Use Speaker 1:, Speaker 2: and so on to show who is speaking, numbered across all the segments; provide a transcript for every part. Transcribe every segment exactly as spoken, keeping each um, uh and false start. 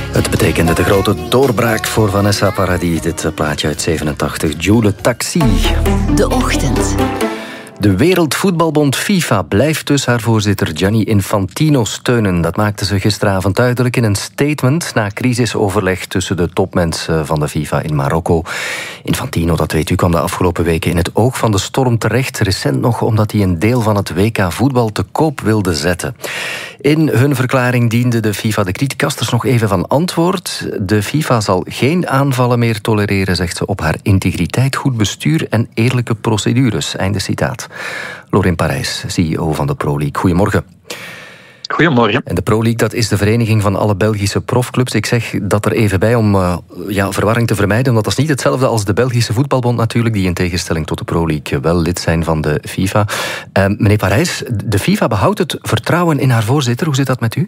Speaker 1: Het betekende de grote doorbraak voor Vanessa Paradis. Dit plaatje uit zevenentachtig, Joule Taxi.
Speaker 2: De Ochtend.
Speaker 1: De Wereldvoetbalbond FIFA blijft dus haar voorzitter Gianni Infantino steunen. Dat maakte ze gisteravond duidelijk in een statement na crisisoverleg tussen de topmensen van de FIFA in Marokko. Infantino, dat weet u, kwam de afgelopen weken in het oog van de storm terecht. Recent nog omdat hij een deel van het W K voetbal te koop wilde zetten. In hun verklaring diende de FIFA de criticasters nog even van antwoord. De FIFA zal geen aanvallen meer tolereren, zegt ze, op haar integriteit, goed bestuur en eerlijke procedures. Einde citaat. Laurent Parijs, C E O van de Pro League. Goedemorgen.
Speaker 3: Goedemorgen.
Speaker 1: En de Pro League, dat is de vereniging van alle Belgische profclubs. Ik zeg dat er even bij om uh, ja, verwarring te vermijden, want dat is niet hetzelfde als de Belgische Voetbalbond natuurlijk, die in tegenstelling tot de Pro League wel lid zijn van de FIFA. Uh, meneer Parijs, de FIFA behoudt het vertrouwen in haar voorzitter. Hoe zit dat met u?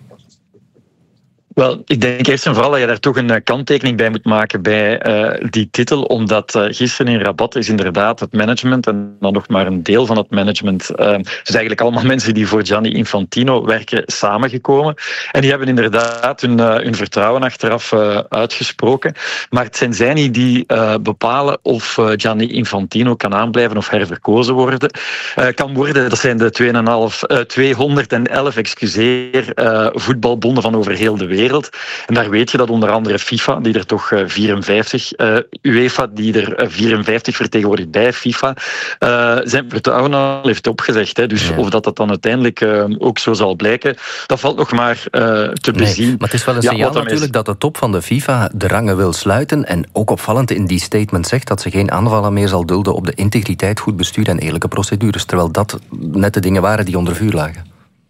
Speaker 3: Wel, ik denk eerst en vooral dat je daar toch een kanttekening bij moet maken bij uh, die titel, omdat uh, gisteren in Rabat is inderdaad het management, en dan nog maar een deel van het management, uh, dus eigenlijk allemaal mensen die voor Gianni Infantino werken, samengekomen. En die hebben inderdaad hun, uh, hun vertrouwen achteraf uh, uitgesproken. Maar het zijn zij niet die uh, bepalen of uh, Gianni Infantino kan aanblijven of herverkozen worden. Uh, kan worden. Dat zijn de tweehonderdelf excuseer, uh, voetbalbonden van over heel de wereld. En daar weet je dat onder andere FIFA, die er toch vierenvijftig, uh, UEFA, die er vierenvijftig vertegenwoordigt bij FIFA, uh, zijn vertrouwen al heeft opgezegd. Hè. Dus ja. Of dat dat dan uiteindelijk uh, ook zo zal blijken, dat valt nog maar uh, te bezien.
Speaker 1: Nee, maar het is wel een signaal ja, natuurlijk dat de top van de FIFA de rangen wil sluiten en ook opvallend in die statement zegt dat ze geen aanvallen meer zal dulden op de integriteit, goed bestuur en eerlijke procedures, terwijl dat net de dingen waren die onder vuur lagen.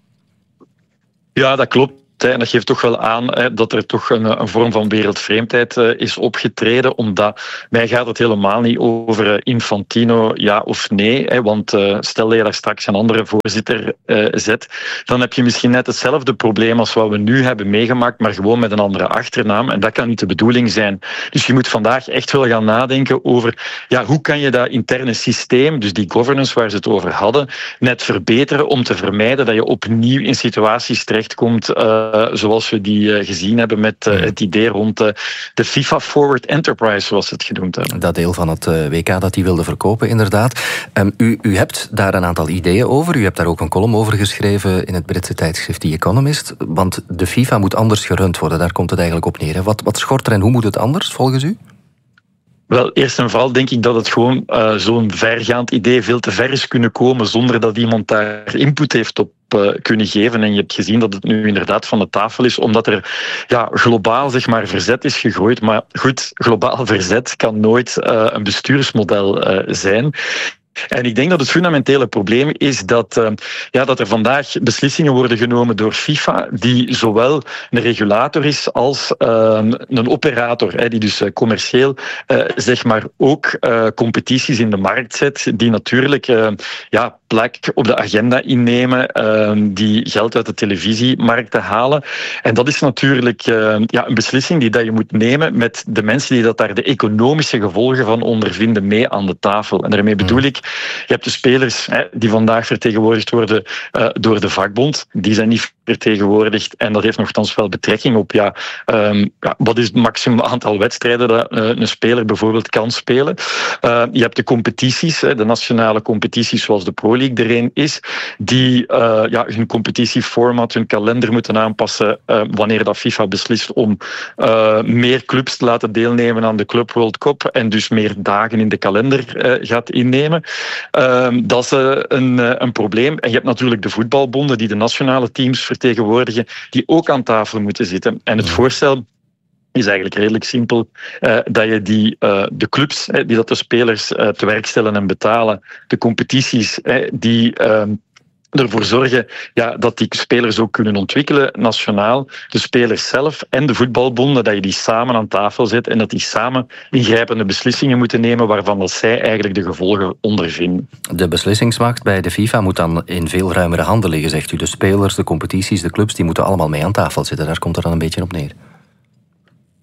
Speaker 3: Ja, dat klopt. En dat geeft toch wel aan hè, dat er toch een, een vorm van wereldvreemdheid uh, is opgetreden. Omdat mij gaat het helemaal niet over uh, Infantino, ja of nee. Hè, want uh, stel dat je daar straks een andere voorzitter uh, zet, dan heb je misschien net hetzelfde probleem als wat we nu hebben meegemaakt, maar gewoon met een andere achternaam. En dat kan niet de bedoeling zijn. Dus je moet vandaag echt wel gaan nadenken over ja, hoe kan je dat interne systeem, dus die governance waar ze het over hadden, net verbeteren om te vermijden dat je opnieuw in situaties terechtkomt uh, Uh, zoals we die uh, gezien hebben met uh, het idee rond uh, de FIFA Forward Enterprise, zoals ze het genoemd hebben.
Speaker 1: Dat deel van het uh, W K dat hij wilde verkopen, inderdaad. Um, u, u hebt daar een aantal ideeën over. U hebt daar ook een column over geschreven in het Britse tijdschrift The Economist. Want de FIFA moet anders gerund worden, daar komt het eigenlijk op neer. Hè? Wat, wat schort er en hoe moet het anders, volgens u?
Speaker 3: Wel, eerst en vooral denk ik dat het gewoon uh, zo'n vergaand idee veel te ver is kunnen komen zonder dat iemand daar input heeft op uh, kunnen geven. En je hebt gezien dat het nu inderdaad van de tafel is, omdat er ja, globaal zeg maar, verzet is gegooid. Maar goed, globaal verzet kan nooit uh, een bestuursmodel uh, zijn. En ik denk dat het fundamentele probleem is dat, uh, ja, dat er vandaag beslissingen worden genomen door FIFA die zowel een regulator is als uh, een operator, hè, die dus uh, commercieel uh, zeg maar ook uh, competities in de markt zet, die natuurlijk uh, ja, plek op de agenda innemen, uh, die geld uit de televisiemarkten halen. En dat is natuurlijk uh, ja, een beslissing die dat je moet nemen met de mensen die dat daar de economische gevolgen van ondervinden mee aan de tafel. En daarmee bedoel ik, je hebt de spelers hè, die vandaag vertegenwoordigd worden uh, door de vakbond. Die zijn niet vertegenwoordigd. En dat heeft nogthans wel betrekking op ja, um, ja, wat is het maximum aantal wedstrijden dat uh, een speler bijvoorbeeld kan spelen. Uh, je hebt de competities, hè, de nationale competities zoals de Pro League er een is, die uh, ja, hun competitieformat, hun kalender moeten aanpassen uh, wanneer dat FIFA beslist om uh, meer clubs te laten deelnemen aan de Club World Cup en dus meer dagen in de kalender uh, gaat innemen. Uh, dat is uh, een, uh, een probleem. En je hebt natuurlijk de voetbalbonden die de nationale teams vertegenwoordigen, die ook aan tafel moeten zitten. En het voorstel is eigenlijk redelijk simpel, uh, dat je die, uh, de clubs uh, die dat de spelers uh, te werk stellen en betalen, de competities uh, die uh, ervoor zorgen ja, dat die spelers ook kunnen ontwikkelen, nationaal, de spelers zelf en de voetbalbonden, dat je die samen aan tafel zet en dat die samen ingrijpende beslissingen moeten nemen waarvan dat zij eigenlijk de gevolgen ondervinden.
Speaker 1: De beslissingsmacht bij de FIFA moet dan in veel ruimere handen liggen, zegt u. De spelers, de competities, de clubs, die moeten allemaal mee aan tafel zitten. Daar komt het dan een beetje op neer.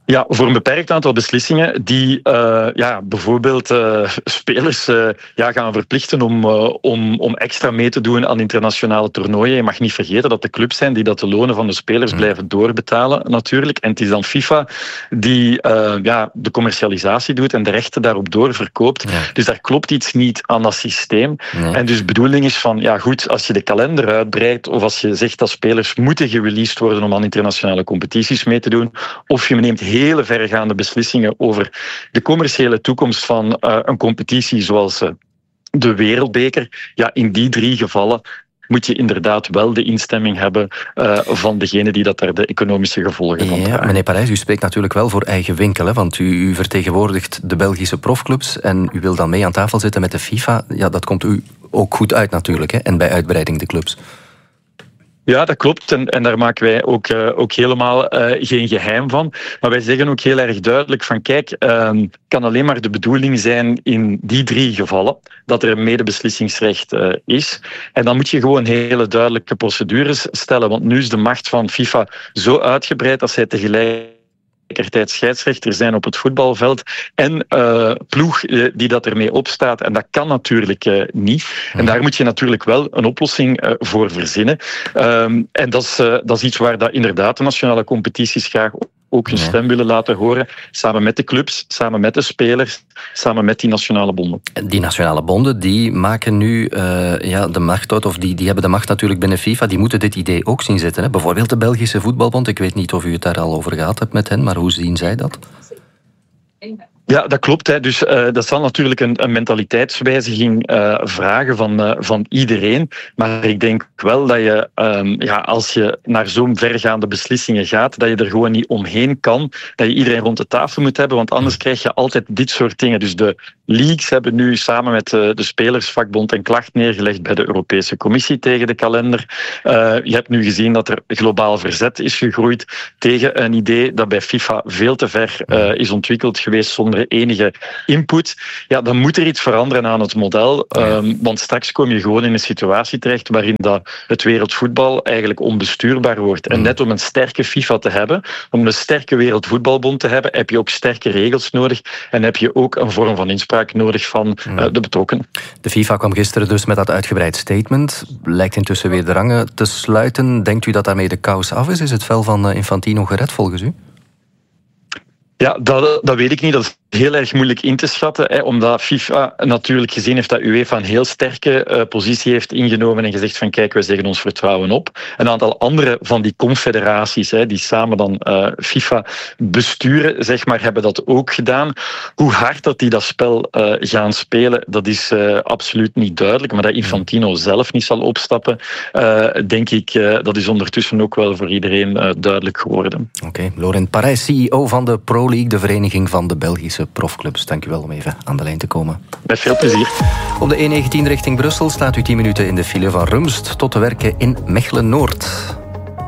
Speaker 3: Ja, voor een beperkt aantal beslissingen die uh, ja, bijvoorbeeld uh, spelers uh, ja, gaan verplichten om, uh, om, om extra mee te doen aan internationale toernooien. Je mag niet vergeten dat de clubs zijn die dat de lonen van de spelers blijven doorbetalen natuurlijk. En het is dan FIFA die uh, ja, de commercialisatie doet en de rechten daarop doorverkoopt. Ja. Dus daar klopt iets niet aan dat systeem. Nee. En dus de bedoeling is van, ja goed, als je de kalender uitbreidt of als je zegt dat spelers moeten gereleased worden om aan internationale competities mee te doen, of je neemt hele verregaande beslissingen over de commerciële toekomst van uh, een competitie zoals uh, de Wereldbeker. Ja, in die drie gevallen moet je inderdaad wel de instemming hebben uh, van degene die dat daar de economische gevolgen van dragen.
Speaker 1: Ja, meneer Parijs, u spreekt natuurlijk wel voor eigen winkel, hè, want u, u vertegenwoordigt de Belgische profclubs en u wil dan mee aan tafel zitten met de FIFA. Ja, dat komt u ook goed uit natuurlijk, hè, en bij uitbreiding de clubs.
Speaker 3: Ja, dat klopt. En, en daar maken wij ook, uh, ook helemaal uh, geen geheim van. Maar wij zeggen ook heel erg duidelijk van kijk, het uh, kan alleen maar de bedoeling zijn in die drie gevallen dat er een medebeslissingsrecht uh, is. En dan moet je gewoon hele duidelijke procedures stellen. Want nu is de macht van FIFA zo uitgebreid dat zij tegelijk tegelijkertijd scheidsrechter zijn op het voetbalveld en uh, ploeg uh, die dat ermee opstaat. En dat kan natuurlijk uh, niet. En daar moet je natuurlijk wel een oplossing uh, voor verzinnen. Um, en dat is, uh, dat is iets waar dat inderdaad de nationale competities graag ook hun stem willen laten horen, samen met de clubs, samen met de spelers, samen met die nationale bonden.
Speaker 1: Die nationale bonden die maken nu uh, ja, de macht uit, of die, die hebben de macht natuurlijk binnen FIFA, die moeten dit idee ook zien zitten. Hè? Bijvoorbeeld de Belgische voetbalbond, ik weet niet of u het daar al over gehad hebt met hen, maar hoe zien zij dat?
Speaker 3: Ja, dat klopt. Hè. Dus uh, dat zal natuurlijk een, een mentaliteitswijziging uh, vragen van, uh, van iedereen. Maar ik denk wel dat je, um, ja, als je naar zo'n vergaande beslissingen gaat, dat je er gewoon niet omheen kan. Dat je iedereen rond de tafel moet hebben, want anders krijg je altijd dit soort dingen. Dus de leagues hebben nu samen met uh, de Spelersvakbond een klacht neergelegd bij de Europese Commissie tegen de kalender. Uh, je hebt nu gezien dat er globaal verzet is gegroeid tegen een idee dat bij FIFA veel te ver uh, is ontwikkeld geweest zonder enige input. Ja, dan moet er iets veranderen aan het model. Um, want straks kom je gewoon in een situatie terecht waarin dat het wereldvoetbal eigenlijk onbestuurbaar wordt. En net om een sterke FIFA te hebben, om een sterke wereldvoetbalbond te hebben, heb je ook sterke regels nodig en heb je ook een vorm van inspraak nodig van uh, de betrokkenen.
Speaker 1: De FIFA kwam gisteren dus met dat uitgebreid statement. Lijkt intussen weer de rangen te sluiten. Denkt u dat daarmee de kous af is? Is het vel van Infantino gered volgens u?
Speaker 3: Ja, dat, dat weet ik niet. Dat is heel erg moeilijk in te schatten, hè, omdat FIFA natuurlijk gezien heeft dat UEFA een heel sterke uh, positie heeft ingenomen en gezegd van kijk, wij zeggen ons vertrouwen op. Een aantal andere van die confederaties, hè, die samen dan uh, FIFA besturen, zeg maar, hebben dat ook gedaan. Hoe hard dat die dat spel uh, gaan spelen, dat is uh, absoluut niet duidelijk. Maar dat Infantino zelf niet zal opstappen, uh, denk ik, uh, dat is ondertussen ook wel voor iedereen uh, duidelijk geworden.
Speaker 1: Oké, okay. Laurent Parijs, C E O van de Pro League, de vereniging van de Belgische profclubs. Dank u wel om even aan de lijn te komen.
Speaker 3: Met veel plezier.
Speaker 1: Op de E negentien richting Brussel staat u tien minuten in de file van Rumst tot te werken in Mechelen-Noord.